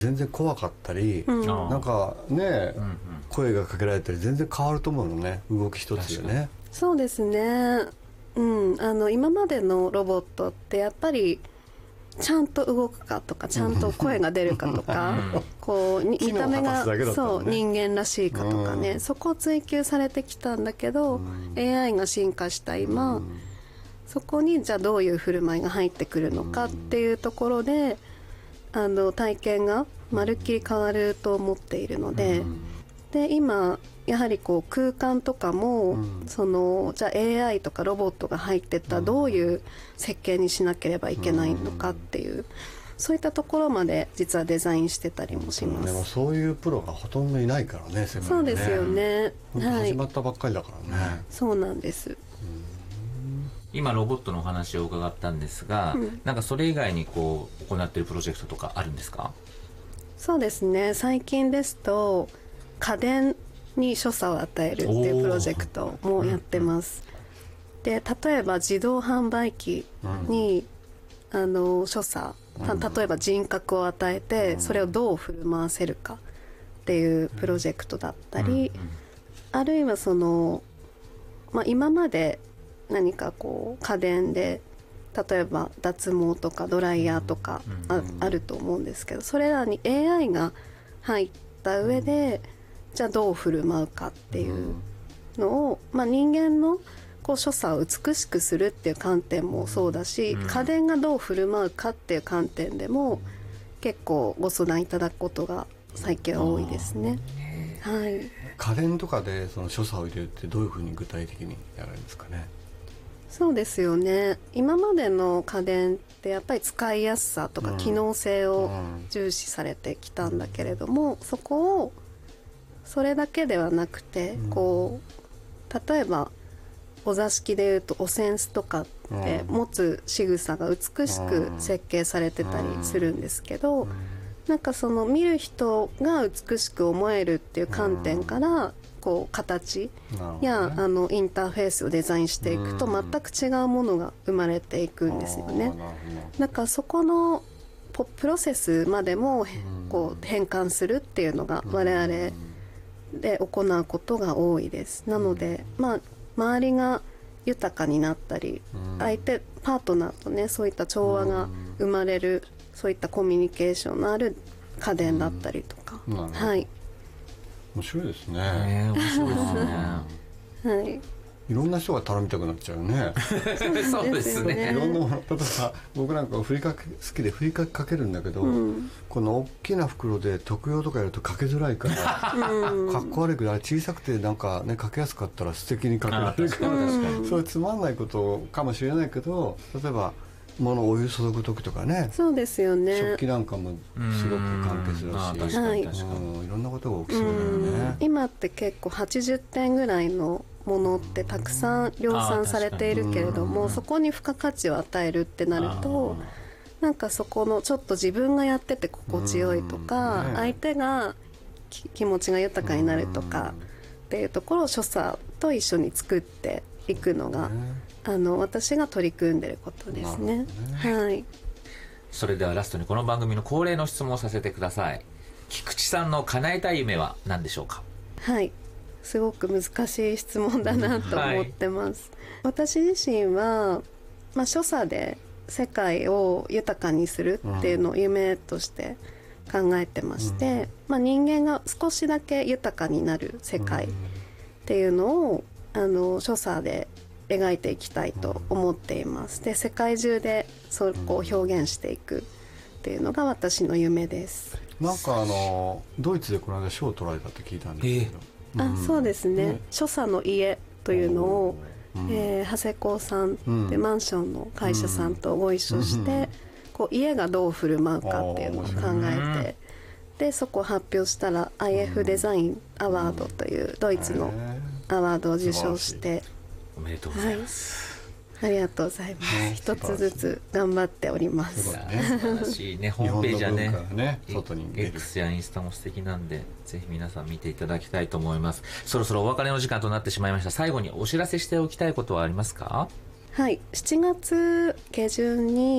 全然怖かったり、なんかね、声がかけられたり全然変わると思うのね、動き一つでね。 そうですね、今までのロボットってやっぱりちゃんと動くかとかちゃんと声が出るかとかこう見た目が、そう人間らしいかとかね、そこを追求されてきたんだけど、AI が進化した今、そこにじゃあどういう振る舞いが入ってくるのかっていうところで、体験がまるっきり変わると思っているので、で今やはりこう空間とかも、じゃあ AI とかロボットが入ってったらどういう設計にしなければいけないのかっていう、そういったところまで実はデザインしてたりもします。 でもそういうプロがほとんどいないからね、世界にね。 そうですよね、 始まったばっかりだからね。 そうなんです。 今ロボットのお話を伺ったんですが、なんかそれ以外にこう行っているプロジェクトとかあるんですか？ そうですね、最近ですと家電に所作を与えるっていうプロジェクトもやってます。で例えば自動販売機に、所作、例えば人格を与えてそれをどう振る舞わせるかっていうプロジェクトだったり、あるいは今まで何かこう家電で例えば脱毛とかドライヤーとかあると思うんですけど、それらに AI が入った上でじゃあどう振る舞うかっていうのを、人間のこう所作を美しくするっていう観点もそうだし、家電がどう振る舞うかっていう観点でも結構ご相談いただくことが最近は多いですね。はい、 家電とかでその所作を入れるってどういうふうに具体的にやられるんですかね？ そうですよね、今までの家電ってやっぱり使いやすさとか機能性を重視されてきたんだけれども、そこをそれだけではなくて、こう例えばお座敷でいうとお扇子とかって持つ仕草が美しく設計されてたりするんですけど、なんかその見る人が美しく思えるっていう観点からこう形やインターフェースをデザインしていくと全く違うものが生まれていくんですよね。だからそこのプロセスまでもこう変換するっていうのが我々で行うことが多いです。なので周りが豊かになったり、パートナーとねそういった調和が生まれる、そういったコミュニケーションのある家電だったりとか、はい、 面白いですね。 面白いですね。 はい、 いろんな人が頼みたくなっちゃうね。 そうですね。 いろんなもの、例えば僕なんか好きでふりかけかけるんだけど、この大きな袋で特用とかやるとかけづらいからかっこ悪いけど、小さくてなんかねかけやすかったら素敵にかけられるから、そういうつまんないことかもしれないけど、例えば物をお湯注ぐ時とかね、 そうですよね、 食器なんかもすごく関係するし、いろんなことが起きそうだよね。 今って結構80点ぐらいのものってたくさん量産されているけれども、そこに付加価値を与えるってなると、なんかそこのちょっと自分がやってて心地よいとか、相手が気持ちが豊かになるとかっていうところを所作と一緒に作っていくのが、私が取り組んでることですね。はい。 それではラストにこの番組の恒例の質問をさせてください。菊池さんの叶えたい夢は何でしょうか？ はい、すごく難しい質問だなと思ってます。私自身は、所作で世界を豊かにするっていうのを夢として考えてまして、人間が少しだけ豊かになる世界っていうのを所作で描いていきたいと思っています。で、世界中でそこを表現していくっていうのが私の夢です。 なんかドイツでこの間賞を取られたって聞いたんですけど、 そうですね、所作の家というのを、長谷工さんってマンションの会社さんとご一緒して、こう家がどう振る舞うかっていうのを考えて、でそこを発表したら IF デザインアワードというドイツのアワードを受賞して、 おめでとうございます。 ありがとうございます。一つずつ頑張っております。 素晴らしいね。ホームページはね、 外に出る X やインスタも素敵なんで、ぜひ皆さん見ていただきたいと思います。そろそろお別れの時間となってしまいました。最後にお知らせしておきたいことはありますか？ はい、7月下旬に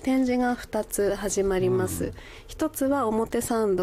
展示が2つ始まります。一つは表参道